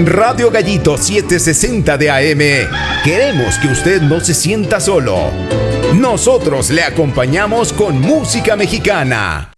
En Radio Gallito 760 de AM, queremos que usted no se sienta solo. Nosotros le acompañamos con música mexicana.